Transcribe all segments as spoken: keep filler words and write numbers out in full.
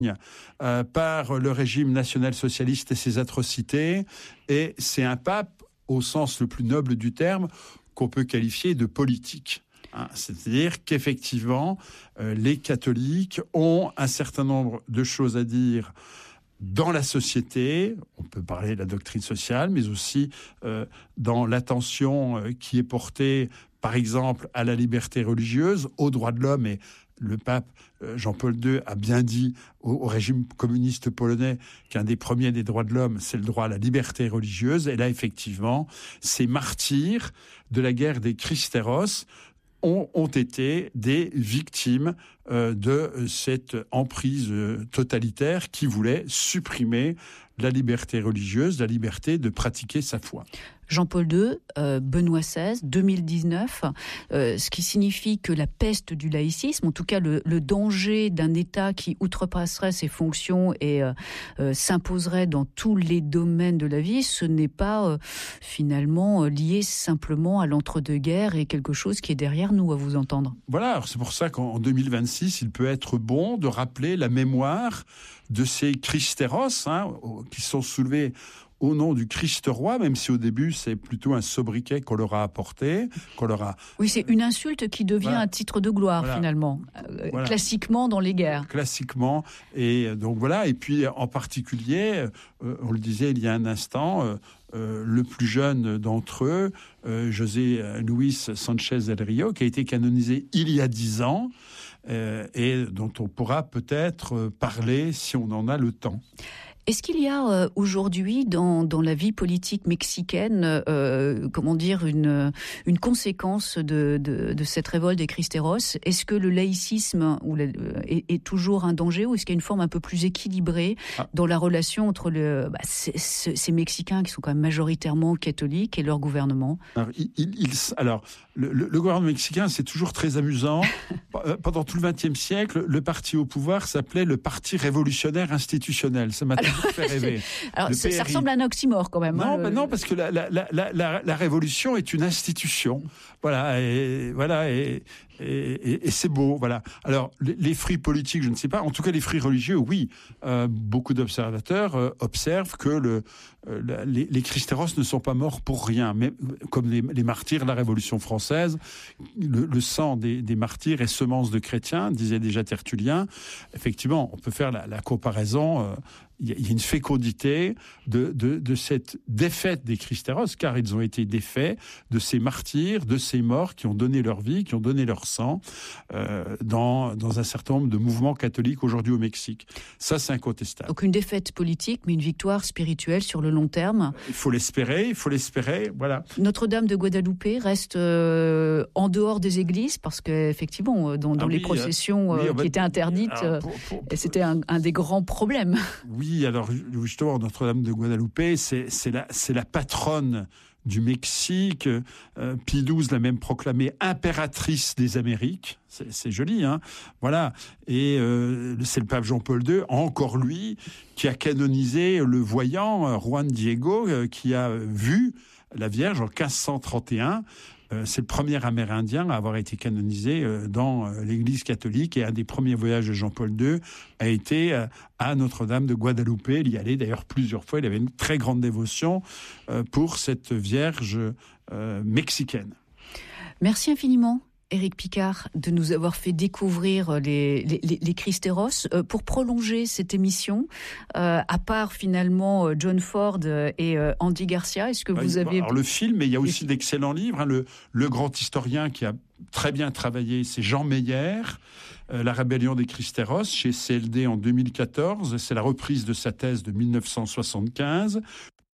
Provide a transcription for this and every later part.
euh, par le régime national-socialiste et ses atrocités. Et c'est un pape, au sens le plus noble du terme, qu'on peut qualifier de politique. Hein, c'est-à-dire qu'effectivement, euh, les catholiques ont un certain nombre de choses à dire dans la société. On peut parler de la doctrine sociale, mais aussi euh, dans l'attention euh, qui est portée, par exemple, à la liberté religieuse, aux droits de l'homme. Et le pape euh, Jean-Paul deux a bien dit au, au régime communiste polonais qu'un des premiers des droits de l'homme, c'est le droit à la liberté religieuse. Et là, effectivement, ces martyrs de la guerre des Christéros ont, ont été des victimes euh, de cette emprise euh, totalitaire qui voulait supprimer la liberté religieuse, la liberté de pratiquer sa foi. Jean-Paul deux, euh, Benoît seize, deux mille dix-neuf, euh, ce qui signifie que la peste du laïcisme, en tout cas le, le danger d'un État qui outrepasserait ses fonctions et euh, euh, s'imposerait dans tous les domaines de la vie, ce n'est pas euh, finalement lié simplement à l'entre-deux-guerres et quelque chose qui est derrière nous, à vous entendre. Voilà, alors c'est pour ça qu'en deux mille vingt-six, il peut être bon de rappeler la mémoire de ces Christéros, hein, qui sont soulevés au nom du Christ roi, même si au début c'est plutôt un sobriquet qu'on leur a apporté, qu'on leur a... Oui, c'est une insulte qui devient voilà. un titre de gloire voilà. finalement, euh, voilà. classiquement dans les guerres. Classiquement, et donc voilà, et puis en particulier, euh, on le disait il y a un instant, euh, euh, le plus jeune d'entre eux, euh, José Luis Sanchez del Rio, qui a été canonisé il y a dix ans, euh, et dont on pourra peut-être parler si on en a le temps. Est-ce qu'il y a euh, aujourd'hui dans, dans la vie politique mexicaine, euh, comment dire, une, une conséquence de, de, de cette révolte des Christéros ? Est-ce que le laïcisme ou le, est, est toujours un danger, ou est-ce qu'il y a une forme un peu plus équilibrée ah. dans la relation entre le, bah, ces, ces Mexicains qui sont quand même majoritairement catholiques et leur gouvernement ? Alors, il, il, alors le, le, le gouvernement mexicain, c'est toujours très amusant. Pendant tout le vingtième siècle, le parti au pouvoir s'appelait le Parti révolutionnaire institutionnel. Ça m'a fait rêver. Alors, ça, ça ressemble à un oxymore quand même. Non, hein, ben le... non, parce que la, la, la, la, la révolution est une institution. Voilà, et voilà, et, et, et, et c'est beau. Voilà. Alors, les, les fris politiques, je ne sais pas. En tout cas, les fris religieux, oui. Euh, beaucoup d'observateurs euh, observent que le, euh, la, les, les Christéros ne sont pas morts pour rien. Mais comme les, les martyrs de la Révolution française, le, le sang des, des martyrs est semence de chrétiens, disait déjà Tertullien. Effectivement, on peut faire la, la comparaison. Euh, Il y a une fécondité de, de, de cette défaite des Christéros, car ils ont été défaits de ces martyrs, de ces morts qui ont donné leur vie, qui ont donné leur sang euh, dans, dans un certain nombre de mouvements catholiques aujourd'hui au Mexique. Ça, c'est incontestable. Donc une défaite politique, mais une victoire spirituelle sur le long terme. Il faut l'espérer, il faut l'espérer, voilà. Notre-Dame de Guadalupe reste euh, en dehors des églises, parce qu'effectivement, dans, dans ah, les oui, processions euh, oui, qui étaient interdites, alors, pour, pour, pour, c'était un, un des grands problèmes. Oui. Oui, alors justement, Notre-Dame de Guadalupe, c'est, c'est, la, c'est la patronne du Mexique. Euh, Pie douze l'a même proclamée impératrice des Amériques. C'est, c'est joli, hein. Voilà. Et euh, c'est le pape Jean-Paul deux, encore lui, qui a canonisé le voyant Juan Diego, euh, qui a vu la Vierge en quinze cent trente et un. Euh, c'est le premier Amérindien à avoir été canonisé euh, dans euh, l'Église catholique, et un des premiers voyages de Jean-Paul deux a été euh, à Notre-Dame de Guadalupe. Il y allait d'ailleurs plusieurs fois. Il avait une très grande dévotion euh, pour cette Vierge euh, mexicaine. Merci infiniment, Éric Picard, de nous avoir fait découvrir les, les, les Christéros. Euh, pour prolonger cette émission, euh, à part finalement John Ford et euh, Andy Garcia, est-ce que bah, vous avez... Alors le film, mais il y a aussi d'excellents livres. Hein. Le, le grand historien qui a très bien travaillé, c'est Jean Meyer, euh, La rébellion des Christéros, chez C L D en deux mille quatorze. C'est la reprise de sa thèse de mille neuf cent soixante-quinze.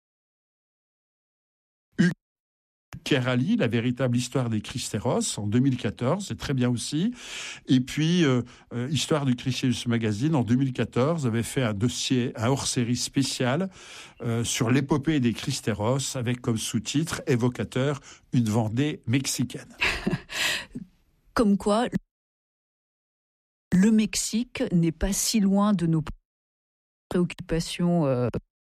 Kerali, la véritable histoire des Christéros, en deux mille quatorze, c'est très bien aussi. Et puis, euh, euh, Histoire du Christianisme Magazine, en deux mille quatorze, avait fait un dossier, un hors-série spécial euh, sur l'épopée des Christéros, avec comme sous-titre évocateur une Vendée mexicaine. Comme quoi, le Mexique n'est pas si loin de nos préoccupations euh,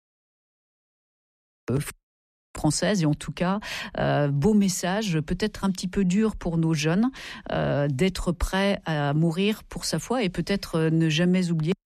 euh, française, et en tout cas, euh, beau message, peut-être un petit peu dur pour nos jeunes, euh, d'être prêts à mourir pour sa foi, et peut-être euh, ne jamais oublier